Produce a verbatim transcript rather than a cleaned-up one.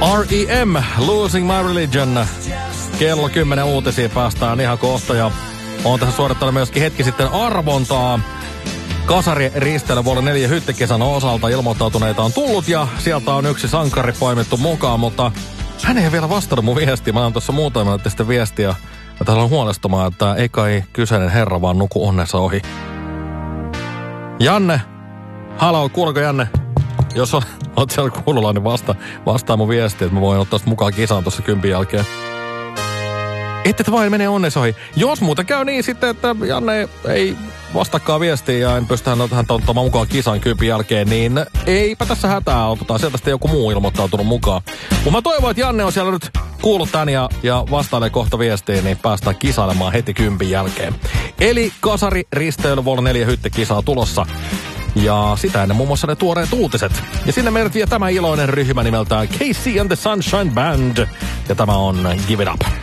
R E M, Losing My Religion. Kello kymmenen uutisiin päästään ihan kohta ja on tässä suorittanut myöskin hetki sitten arvontaa. Kasari risteillä vuoden neljä hyttikesän osalta ilmoittautuneita on tullut ja sieltä on yksi sankari poimittu mukaan, mutta hän ei vielä vastannut mun viestiä. Mä annan tuossa muutama sitten viestiä. Ja täällä on huolestumaan, että ei kai kyseinen herra vaan nuku onnessa ohi. Janne, haloo, kuuliko Janne? Jos on, oot siellä kuulolla, niin vasta, vastaa mun viestiä, että mä voin ottaa mukaan kisaan tuossa kympin jälkeen. Ette vain mene onnessa ohi. Jos muuten käy niin sitten, että Janne ei vastakaan viestiä ja en pysty hän ottamaan mukaan kisan kympin jälkeen, niin eipä tässä hätää. Otetaan sieltä sitten joku muu ilmoittautunut mukaan. Mutta mä toivon, että Janne on siellä nyt kuullut tän ja, ja vastailee kohta viestiin, niin päästään kisailemaan heti kympin jälkeen. Eli Kasari risteily vuonna neljä hyttikisaa tulossa. Ja sitä ennen muun muassa ne tuoreet uutiset. Ja sinne meidät vie tämä iloinen ryhmä nimeltään K C and the Sunshine Band. Ja tämä on Give It Up.